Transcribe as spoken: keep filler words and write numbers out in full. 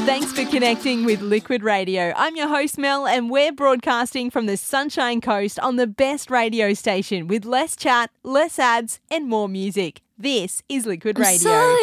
Thanks for connecting with Liquid Radio. I'm your host, Mel, and we're broadcasting from the Sunshine Coast on the best radio station with less chat, less ads, and more music. This is Liquid Radio.